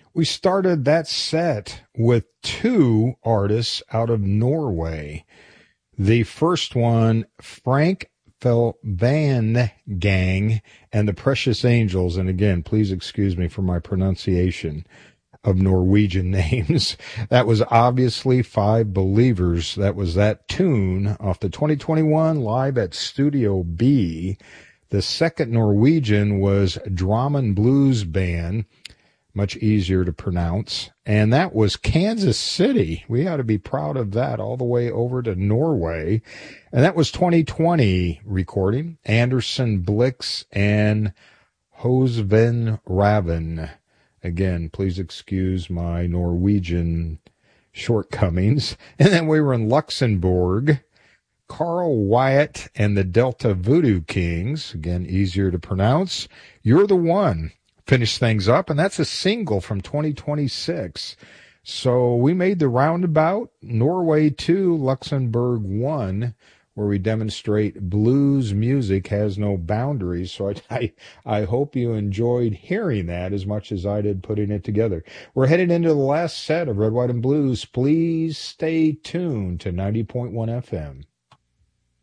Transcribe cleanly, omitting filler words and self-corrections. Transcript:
We started that set with two artists out of Norway. The first one, Frank Van Gang and the Precious Angels. And again, please excuse me for my pronunciation of Norwegian names. That was obviously Five Believers. That was that tune off the 2021 Live at Studio B. The second Norwegian was Drum Blues Band, much easier to pronounce, and that was Kansas City. We ought to be proud of that, all the way over to Norway. And that was 2020 recording, Anderson Blix and Hosven Raven. Again, please excuse my Norwegian shortcomings. And then we were in Luxembourg, Carl Wyatt and the Delta Voodoo Kings. Again, easier to pronounce. You're the One. Finish things up, and that's a single from 2026. So we made the roundabout, Norway 2, Luxembourg 1, where we demonstrate blues music has no boundaries. So I hope you enjoyed hearing that as much as I did putting it together. We're headed into the last set of Red, White, and Blues. Please stay tuned to 90.1 FM.